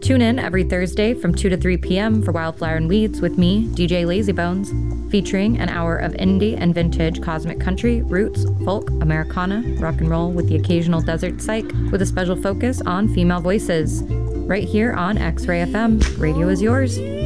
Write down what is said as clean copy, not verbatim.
Tune in every Thursday from 2 to 3 p.m. for Wildflower and Weeds with me, DJ Lazybones, featuring an hour of indie and vintage cosmic country, roots, folk, Americana, rock and roll with the occasional desert psych, with a special focus on female voices. Right here on X-Ray FM. Radio is yours.